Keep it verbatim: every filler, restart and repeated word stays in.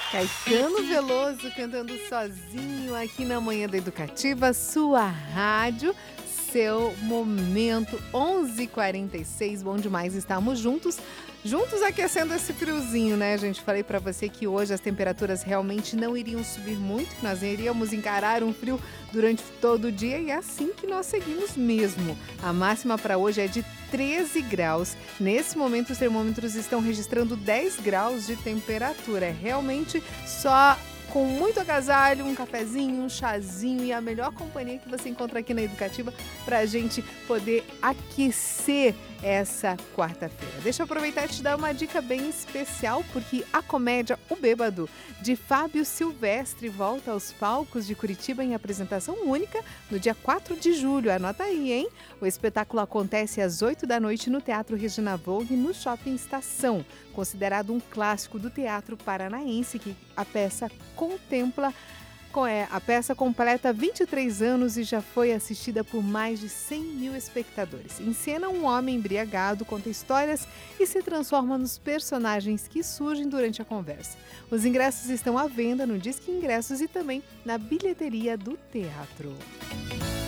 Caetano Veloso cantando sozinho aqui na Manhã da Educativa, sua rádio, seu momento, onze e quarenta e seis, bom demais, estamos juntos, juntos aquecendo esse friozinho, né, gente? Falei pra você que hoje as temperaturas realmente não iriam subir muito, nós iríamos encarar um frio durante todo o dia e é assim que nós seguimos mesmo. A máxima para hoje é de treze graus. Nesse momento, os termômetros estão registrando dez graus de temperatura. É realmente só com muito agasalho, um cafezinho, um chazinho e a melhor companhia que você encontra aqui na Educativa para a gente poder aquecer essa quarta-feira. Deixa eu aproveitar e te dar uma dica bem especial, porque a comédia O Bêbado, de Fábio Silvestre, volta aos palcos de Curitiba em apresentação única no dia quatro de julho. Anota aí, hein? O espetáculo acontece às oito da noite no Teatro Regina Vogue, no Shopping Estação. Considerado um clássico do teatro paranaense, que a peça contempla É, a peça completa vinte e três anos e já foi assistida por mais de cem mil espectadores. Encena um homem embriagado, conta histórias e se transforma nos personagens que surgem durante a conversa. Os ingressos estão à venda no Disque Ingressos e também na bilheteria do teatro.